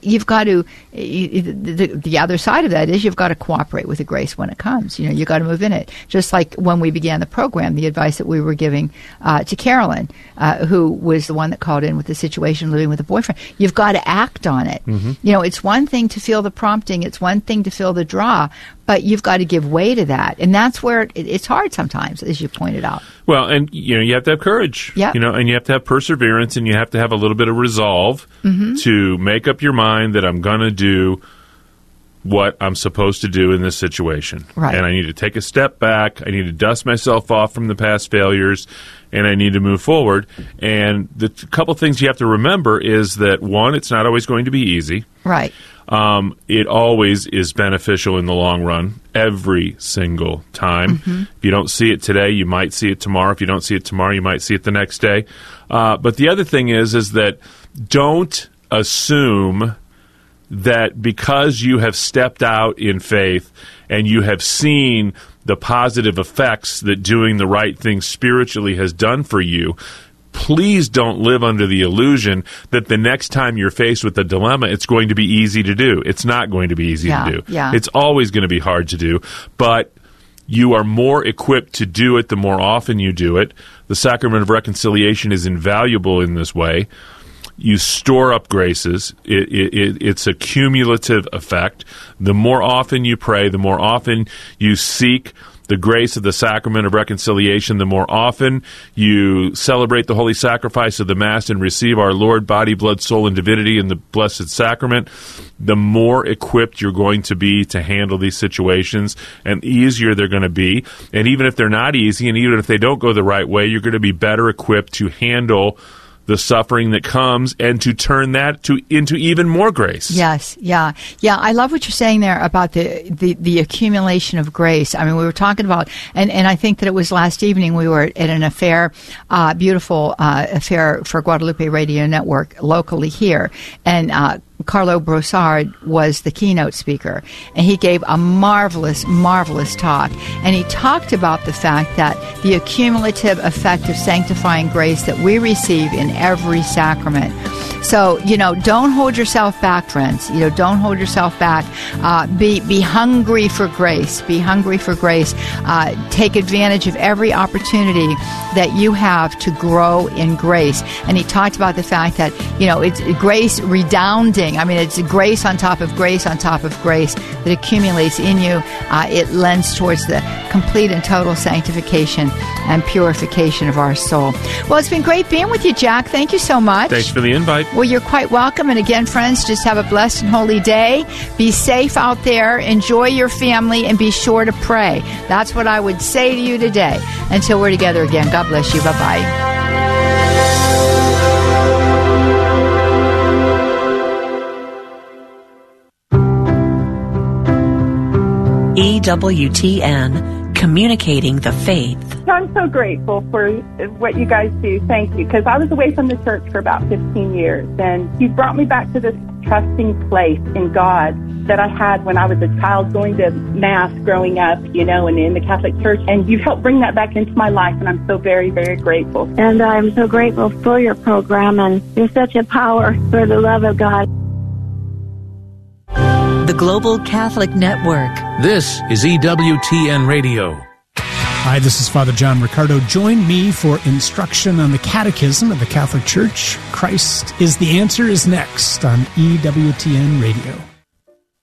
you've got to, the other side of that is you've got to cooperate with the grace when it comes. You know, you've got to move in it. Just like when we began the program, the advice that we were giving to Carolyn, who was the one that called in with the situation living with a boyfriend. You've got to act on it. Mm-hmm. You know, it's one thing to feel the prompting. It's one thing to feel the draw. But you've got to give way to that. And that's where it's hard sometimes, as you pointed out. Well, and, you know, you have to have courage. Yep. You know, and you have to have perseverance, and you have to have a little bit of resolve to make up your mind that I'm going to do what I'm supposed to do in this situation. Right. And I need to take a step back. I need to dust myself off from the past failures, and I need to move forward. And the couple things you have to remember is that, one, it's not always going to be easy. Right. It always is beneficial in the long run, every single time. If you don't see it today, you might see it tomorrow. If you don't see it tomorrow, you might see it the next day. But the other thing is that don't assume that because you have stepped out in faith and you have seen the positive effects that doing the right thing spiritually has done for you, please don't live under the illusion that the next time you're faced with a dilemma, it's going to be easy to do. It's not going to be easy to do. Yeah. It's always going to be hard to do, but you are more equipped to do it the more often you do it. The sacrament of reconciliation is invaluable in this way. You store up graces. It's a cumulative effect. The more often you pray, the more often you seek the grace of the sacrament of reconciliation, the more often you celebrate the holy sacrifice of the Mass and receive our Lord, body, blood, soul, and divinity in the Blessed Sacrament, the more equipped you're going to be to handle these situations, and easier they're going to be. And even if they're not easy, and even if they don't go the right way, you're going to be better equipped to handle the suffering that comes and to turn that into even more grace. Yes, yeah. I love what you're saying there about the accumulation of grace. I mean, we were talking about, and I think that it was last evening we were at an affair, beautiful affair for Guadalupe Radio Network locally here, and Carlo Broussard was the keynote speaker, and he gave a marvelous, marvelous talk. And he talked about the fact that the accumulative effect of sanctifying grace that we receive in every sacrament. So, you know, don't hold yourself back, friends. You know, don't hold yourself back. Be hungry for grace. Be hungry for grace. Take advantage of every opportunity that you have to grow in grace. And he talked about the fact that, you know, it's grace redounding. I mean, it's grace on top of grace on top of grace that accumulates in you. It lends towards the complete and total sanctification and purification of our soul. Well, it's been great being with you, Jack. Thank you so much. Thanks for the invite. Well, you're quite welcome. And again, friends, just have a blessed and holy day. Be safe out there. Enjoy your family, and be sure to pray. That's what I would say to you today. Until we're together again, God bless you. Bye-bye. EWTN, communicating the faith. I'm so grateful for what you guys do. Thank you. Because I was away from the church for about 15 years, and you brought me back to this trusting place in God that I had when I was a child going to Mass growing up, you know, and in the Catholic Church. And you've helped bring that back into my life, and I'm so very, very grateful. And I'm so grateful for your program, and you're such a power for the love of God. The Global Catholic Network. This is EWTN Radio. Hi, this is Father John Riccardo. Join me for instruction on the Catechism of the Catholic Church. Christ is the Answer is next on EWTN Radio.